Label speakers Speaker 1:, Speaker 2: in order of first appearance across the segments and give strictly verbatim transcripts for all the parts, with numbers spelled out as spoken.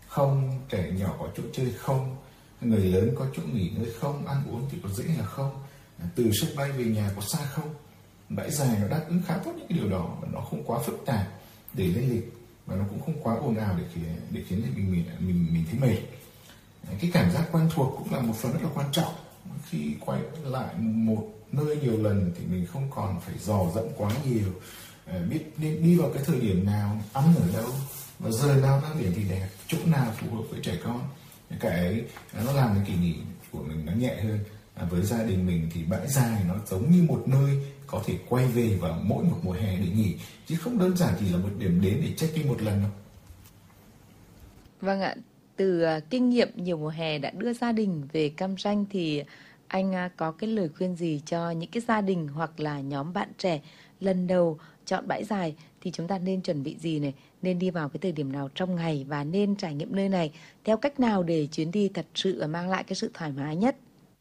Speaker 1: không, trẻ nhỏ có chỗ chơi không, người lớn có chỗ nghỉ ngơi không, ăn uống thì có dễ là không, từ sân bay về nhà có xa không. Bãi dài nó đáp ứng khá tốt những cái điều đó, và nó không quá phức tạp để lên lịch, và nó cũng không quá ồn ào để khiến để khiến mình mình mình mình thấy mệt. Cái cảm giác quen thuộc cũng là một phần rất là quan trọng. Khi quay lại một nơi nhiều lần thì mình không còn phải dò dẫm quá nhiều, biết nên đi vào cái thời điểm nào, ăn ở đâu, và giờ nào ra biển thì đẹp, chỗ nào phù hợp với trẻ con. Cái ấy nó làm cái kỳ nghỉ của mình nó nhẹ hơn. À, với gia đình mình thì bãi dài nó giống như một nơi có thể quay về vào mỗi một mùa hè để nghỉ, chứ không đơn giản chỉ là một điểm đến để check in một lần đâu.
Speaker 2: Vâng ạ, từ uh, kinh nghiệm nhiều mùa hè đã đưa gia đình về Cam Ranh thì anh uh, có cái lời khuyên gì cho những cái gia đình hoặc là nhóm bạn trẻ lần đầu chọn bãi dài thì chúng ta nên chuẩn bị gì này, nên đi vào cái thời điểm nào trong ngày và nên trải nghiệm nơi này theo cách nào để chuyến đi thật sự mang lại cái sự thoải mái nhất?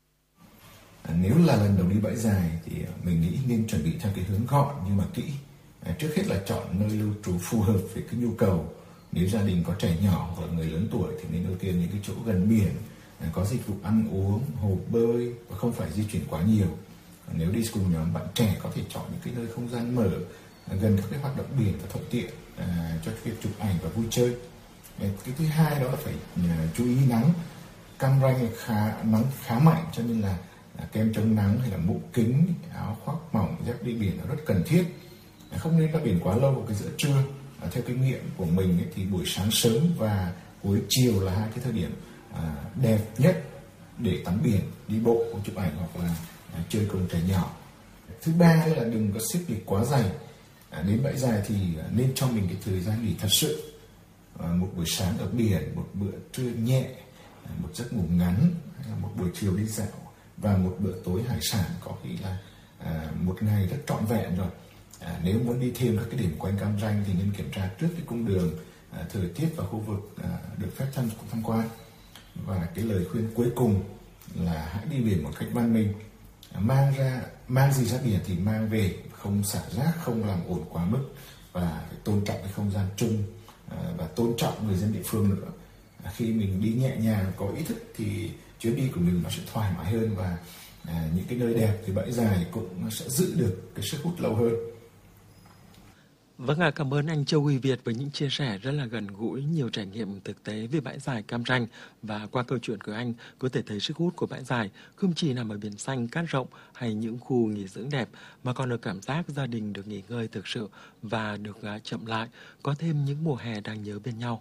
Speaker 1: À, nếu là lần đầu đi bãi dài thì mình nghĩ nên chuẩn bị theo cái hướng gọn nhưng mà kỹ. À, trước hết là chọn nơi lưu trú phù hợp với cái nhu cầu. Nếu gia đình có trẻ nhỏ hoặc là người lớn tuổi thì nên ưu tiên những cái chỗ gần biển, à, có dịch vụ ăn uống, hồ bơi và không phải di chuyển quá nhiều. Còn nếu đi cùng nhóm bạn trẻ có thể chọn những cái nơi không gian mở, à, gần các cái hoạt động biển và thuận tiện à, cho việc chụp ảnh và vui chơi. À, cái thứ hai đó là phải à, chú ý nắng. Cam Ranh khá nắng khá mạnh, cho nên là à, kem chống nắng hay là mũ kính, áo khoác mỏng, dép đi biển nó rất cần thiết. À, không nên ra biển quá lâu vào cái giữa trưa. À, theo kinh nghiệm của mình ấy, thì buổi sáng sớm và cuối chiều là hai cái thời điểm à, đẹp nhất để tắm biển, đi bộ, chụp ảnh hoặc là à, chơi cùng trẻ nhỏ. Thứ ba là đừng có xếp lịch quá dày. À, đến bãi dài thì nên cho mình cái thời gian nghỉ thật sự. À, một buổi sáng ở biển, một bữa trưa nhẹ, à, một giấc ngủ ngắn, một buổi chiều đi dạo và một bữa tối hải sản có khi là à, một ngày rất trọn vẹn rồi. À, nếu muốn đi thêm các cái điểm quanh Cam Ranh thì nên kiểm tra trước cái cung đường, à, thời tiết và khu vực à, được phép tham tham quan. Và cái lời khuyên cuối cùng là hãy đi biển một cách văn minh. À, mang ra mang gì ra biển thì mang về, không xả rác, không làm ồn quá mức, và phải tôn trọng cái không gian chung, à, và tôn trọng người dân địa phương nữa. À, khi mình đi nhẹ nhàng, có ý thức thì chuyến đi của mình nó sẽ thoải mái hơn, và à, những cái nơi đẹp thì bãi dài cũng sẽ giữ được cái sức hút lâu hơn.
Speaker 3: Vâng ạ, à, cảm ơn anh Châu Huy Việt với những chia sẻ rất là gần gũi, nhiều trải nghiệm thực tế về bãi dài Cam Ranh. Và qua câu chuyện của anh, có thể thấy sức hút của bãi dài không chỉ nằm ở biển xanh cát rộng hay những khu nghỉ dưỡng đẹp, mà còn ở cảm giác gia đình được nghỉ ngơi thực sự và được chậm lại, có thêm những mùa hè đang nhớ bên nhau.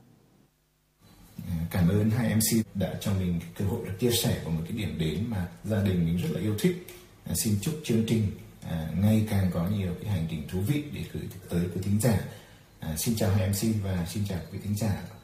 Speaker 1: Cảm ơn hai em xê đã cho mình cơ hội được chia sẻ vào một cái điểm đến mà gia đình mình rất là yêu thích. À, xin chúc chương trình à, ngày càng có nhiều cái hành trình thú vị để gửi tới quý thính giả. À, xin chào hai em xê và xin chào quý thính giả.